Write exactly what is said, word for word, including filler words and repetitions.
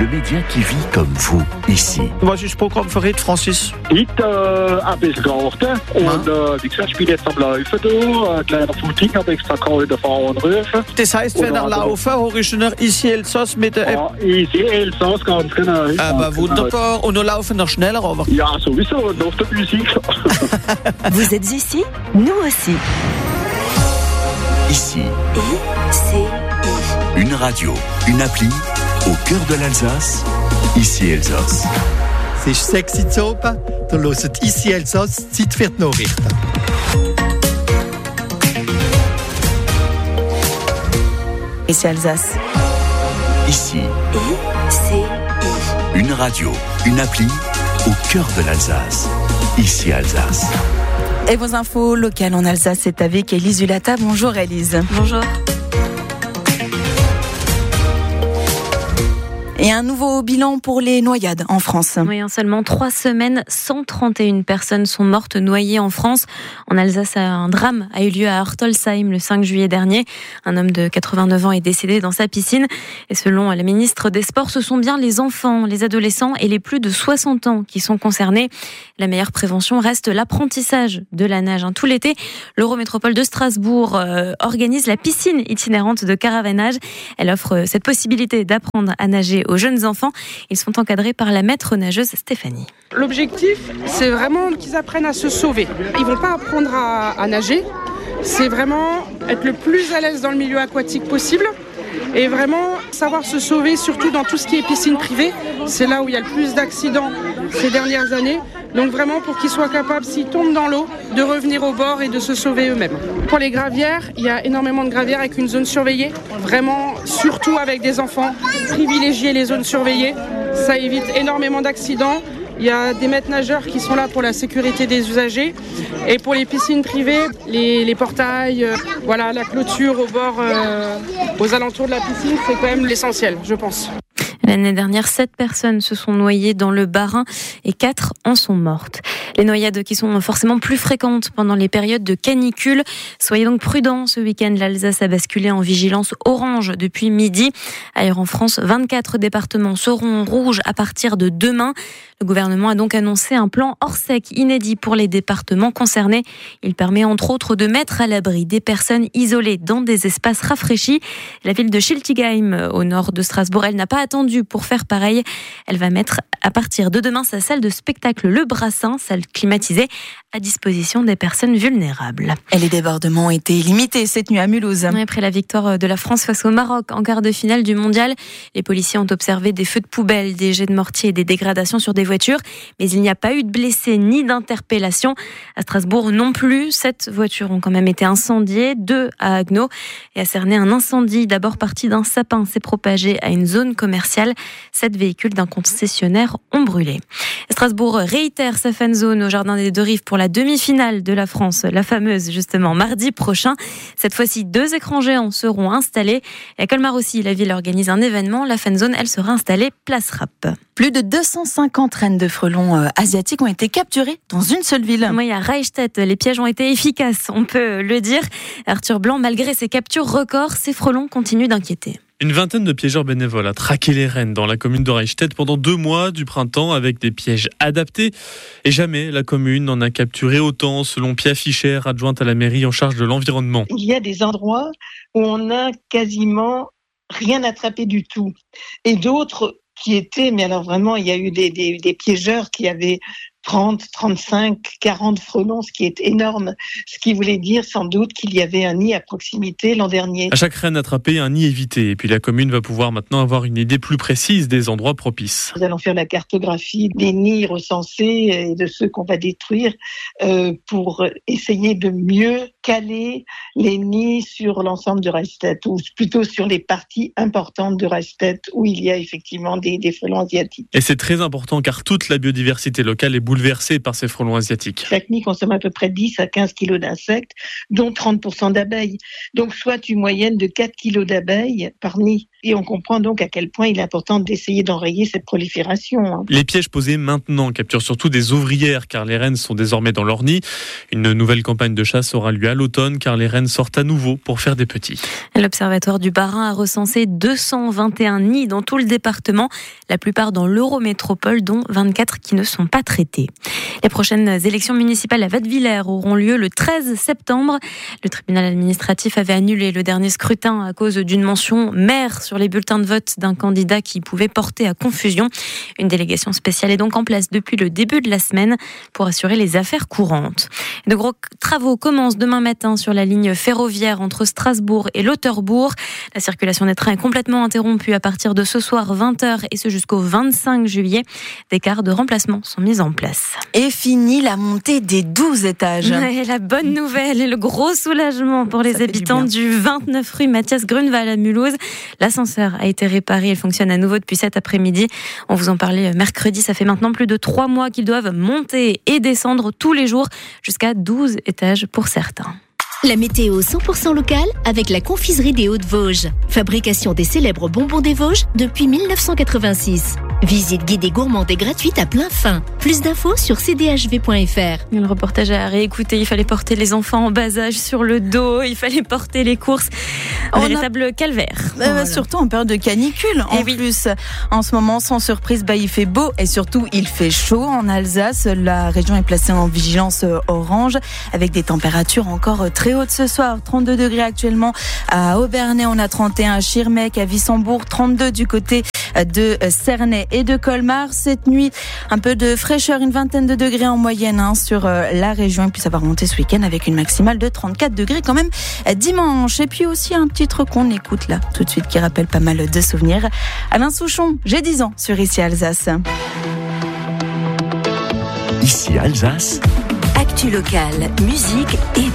Le média qui vit comme vous, ici. Was ist das Programm verrät, Francis? Heute äh, ein bisschen Garten. Und äh, wie gesagt, ich bin jetzt am Laufen da. Ein kleiner Footing, habe extra geholt, fahren und rufen. Das heißt, wenn er laufen, höre ich nach Ici Elsass mit der App. Ja, Ici Elsass, ganz genau. Aber wunderbar. Und wir laufen noch schneller, aber... Ja, sowieso, noch der Musik. Vous êtes ici? Nous aussi. Ici. I-C-I. Une radio, une appli, au cœur de l'Alsace. Ici Elsass. Es ist sechs Uhr zu oben, da hört Ici Elsass, Zeit für die Nachrichten. Ici Alsace. Ici. I-C-I. Une radio, une appli, au cœur de l'Alsace. Ici Alsace. Et vos infos locales en Alsace, c'est avec Élise Hulata. Bonjour Élise. Bonjour. Et un nouveau bilan pour les noyades en France. Oui, en seulement trois semaines, cent trente et une personnes sont mortes noyées en France. En Alsace, un drame a eu lieu à Hortolsheim le cinq juillet dernier. Un homme de quatre-vingt-neuf ans est décédé dans sa piscine. Et selon la ministre des Sports, ce sont bien les enfants, les adolescents et les plus de soixante ans qui sont concernés. La meilleure prévention reste l'apprentissage de la nage. Tout l'été, l'Eurométropole de Strasbourg euh, organise la piscine itinérante de Caravanage. Elle offre cette possibilité d'apprendre à nager aux jeunes enfants. Ils sont encadrés par la maître nageuse Stéphanie. L'objectif, c'est vraiment qu'ils apprennent à se sauver. Ils ne vont pas apprendre à, à nager, c'est vraiment être le plus à l'aise dans le milieu aquatique possible et vraiment savoir se sauver, surtout dans tout ce qui est piscine privée. C'est là où il y a le plus d'accidents ces dernières années. Donc vraiment pour qu'ils soient capables, s'ils tombent dans l'eau, de revenir au bord et de se sauver eux-mêmes. Pour les gravières, il y a énormément de gravières avec une zone surveillée. Vraiment, surtout avec des enfants, privilégier les zones surveillées. Ça évite énormément d'accidents. Il y a des maîtres nageurs qui sont là pour la sécurité des usagers. Et pour les piscines privées, les, les portails, euh, voilà, la clôture au bord, euh, aux alentours de la piscine, c'est quand même l'essentiel, je pense. L'année dernière, sept personnes se sont noyées dans le Bas-Rhin et quatre en sont mortes. Les noyades qui sont forcément plus fréquentes pendant les périodes de canicule. Soyez donc prudents. Ce week-end, l'Alsace a basculé en vigilance orange depuis midi. Ailleurs en France, vingt-quatre départements seront rouges à partir de demain. Le gouvernement a donc annoncé un plan hors sec inédit pour les départements concernés. Il permet entre autres de mettre à l'abri des personnes isolées dans des espaces rafraîchis. La ville de Schiltigheim, au nord de Strasbourg, elle n'a pas attendu pour faire pareil. Elle va mettre à partir de demain sa salle de spectacle Le Brassin, salle climatisée, à disposition des personnes vulnérables. Et les débordements ont été limités cette nuit à Mulhouse. Après la victoire de la France face au Maroc en quart de finale du mondial, les policiers ont observé des feux de poubelle, des jets de mortier et des dégradations sur des voitures. Mais il n'y a pas eu de blessés ni d'interpellations. À Strasbourg non plus. Sept voitures ont quand même été incendiées, deux à Haguenau. Et a cerné un incendie d'abord parti d'un sapin s'est propagé à une zone commerciale. Sept véhicules d'un concessionnaire ont brûlé. Strasbourg réitère sa fan zone au Jardin des Deux Rives pour la demi-finale de la France, la fameuse justement mardi prochain. Cette fois-ci, deux écrans géants seront installés. Et à Colmar aussi, la ville organise un événement. La fan zone, elle sera installée place Rapp. Plus de deux cent cinquante rennes de frelons euh, asiatiques ont été capturées dans une seule ville. Oui, à Reichstätt, les pièges ont été efficaces, on peut le dire. Arthur Blanc, malgré ses captures records, ces frelons continuent d'inquiéter. Une vingtaine de piégeurs bénévoles a traqué les rennes dans la commune de Reichstätt pendant deux mois du printemps avec des pièges adaptés. Et jamais la commune n'en a capturé autant, selon Pia Fischer, adjointe à la mairie en charge de l'environnement. Il y a des endroits où on n'a quasiment rien attrapé du tout. Et d'autres qui étaient, mais alors vraiment, il y a eu des, des, des piégeurs qui avaient trente, trente-cinq, quarante frelons, ce qui est énorme. Ce qui voulait dire sans doute qu'il y avait un nid à proximité l'an dernier. À chaque reine attrapée, un nid évité. Et puis la commune va pouvoir maintenant avoir une idée plus précise des endroits propices. Nous allons faire la cartographie des nids recensés et de ceux qu'on va détruire euh, pour essayer de mieux caler les nids sur l'ensemble de Reichstätt, ou plutôt sur les parties importantes de Reichstätt où il y a effectivement des, des frelons asiatiques. Et c'est très important car toute la biodiversité locale est bouleversés par ces frelons asiatiques. Chaque nid consomme à peu près dix à quinze kilos d'insectes, dont trente pour cent d'abeilles. Donc soit une moyenne de quatre kilos d'abeilles par nid. Et on comprend donc à quel point il est important d'essayer d'enrayer cette prolifération. Les pièges posés maintenant capturent surtout des ouvrières car les rennes sont désormais dans leur nid. Une nouvelle campagne de chasse aura lieu à l'automne car les rennes sortent à nouveau pour faire des petits. L'Observatoire du Bas-Rhin a recensé deux cent vingt et un nids dans tout le département, la plupart dans l'Eurométropole, dont vingt-quatre qui ne sont pas traités. Les prochaines élections municipales à Wattwiller auront lieu le treize septembre. Le tribunal administratif avait annulé le dernier scrutin à cause d'une mention maire sur les bulletins de vote d'un candidat qui pouvait porter à confusion. Une délégation spéciale est donc en place depuis le début de la semaine pour assurer les affaires courantes. De gros travaux commencent demain matin sur la ligne ferroviaire entre Strasbourg et Lauterbourg. La circulation des trains est complètement interrompue à partir de ce soir vingt heures et ce jusqu'au vingt-cinq juillet. Des cars de remplacement sont mis en place. Et fini la montée des douze étages. Et la bonne nouvelle et le gros soulagement pour les Ça habitants du, du vingt-neuf rue Mathias Grunewald à Mulhouse. L'ascenseur a été réparé, il fonctionne à nouveau depuis cet après-midi. On vous en parlait mercredi, ça fait maintenant plus de trois mois qu'ils doivent monter et descendre tous les jours jusqu'à douze étages pour certains. La météo cent pour cent locale avec la confiserie des Hauts-de-Vosges. Fabrication des célèbres bonbons des Vosges depuis mille neuf cent quatre-vingt-six. Visite guidée gourmande et gratuite à plein fin. Plus d'infos sur c d h v point f r. Le reportage à réécouter, il fallait porter les enfants en bas âge sur le dos, il fallait porter les courses. Un véritable a... calvaire. Euh, voilà. Surtout en période de canicule. En oui. plus, en ce moment, sans surprise, bah, il fait beau et surtout il fait chaud en Alsace. La région est placée en vigilance orange avec des températures encore très hautes ce soir. trente-deux degrés actuellement à Aubernais, on a trente et un à Schirmeck, à Wissembourg, trente-deux du côté de Cernay et de Colmar. Cette nuit, un peu de fraîcheur, une vingtaine de degrés en moyenne hein, sur euh, la région. Et puis ça va remonter ce week-end avec une maximale de trente-quatre degrés quand même euh, dimanche. Et puis aussi un titre qu'on écoute là tout de suite qui rappelle pas mal de souvenirs. Alain Souchon, j'ai dix ans sur Ici Alsace. Ici Alsace. Actu locale, musique et